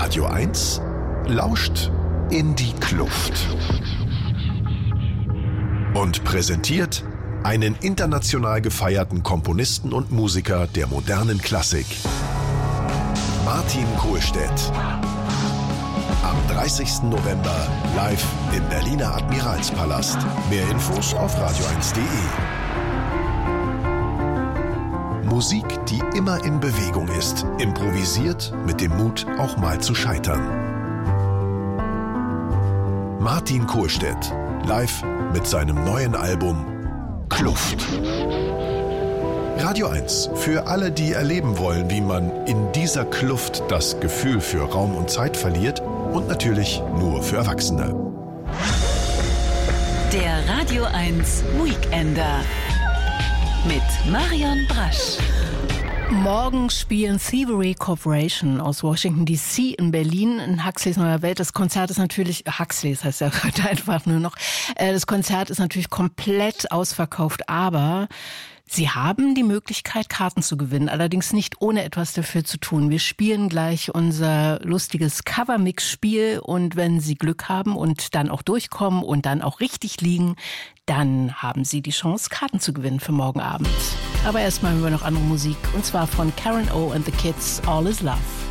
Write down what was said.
Radio 1 lauscht in die Kluft und präsentiert einen international gefeierten Komponisten und Musiker der modernen Klassik, Martin Kohlstedt. Am 30. November live im Berliner Admiralspalast. Mehr Infos auf radio1.de. Musik, die immer in Bewegung ist, improvisiert mit dem Mut, auch mal zu scheitern. Martin Kohlstedt, live mit seinem neuen Album Kluft. Radio 1 für alle, die erleben wollen, wie man in dieser Kluft das Gefühl für Raum und Zeit verliert, und natürlich nur für Erwachsene. Der Radio 1 Weekender mit Marion Brasch. Morgen spielen Thievery Corporation aus Washington D.C. in Berlin in Huxleys Neuer Welt. Das Konzert ist natürlich, Huxleys heißt ja heute einfach nur noch, das Konzert ist natürlich komplett ausverkauft, aber Sie haben die Möglichkeit, Karten zu gewinnen, allerdings nicht ohne etwas dafür zu tun. Wir spielen gleich unser lustiges Cover-Mix-Spiel und wenn Sie Glück haben und dann auch durchkommen und dann auch richtig liegen, dann haben Sie die Chance, Karten zu gewinnen für morgen Abend. Aber erstmal hören wir noch andere Musik und zwar von Karen O and the Kids, All is Love.